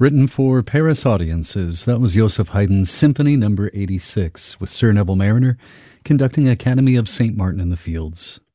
Written for Paris audiences, that was Joseph Haydn's Symphony No. 86, with Sir Neville Mariner conducting Academy of St. Martin in the Fields.